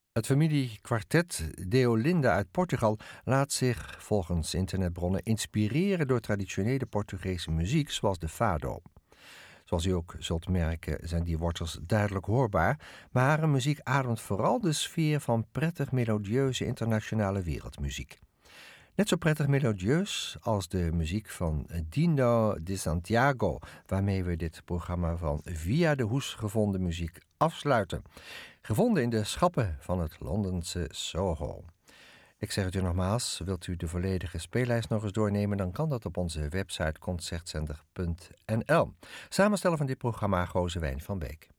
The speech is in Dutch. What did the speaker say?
Het familiekwartet Deolinda uit Portugal laat zich volgens internetbronnen inspireren door traditionele Portugese muziek zoals de fado. Zoals u ook zult merken zijn die wortels duidelijk hoorbaar, maar haar muziek ademt vooral de sfeer van prettig melodieuze internationale wereldmuziek. Net zo prettig melodieus als de muziek van Dino de Santiago, waarmee we dit programma van Via de Hoes gevonden muziek afsluiten. Gevonden in de schappen van het Londense Soho. Ik zeg het u nogmaals, wilt u de volledige speellijst nog eens doornemen, dan kan dat op onze website concertzender.nl. Samenstellen van dit programma Gozewijn van Beek.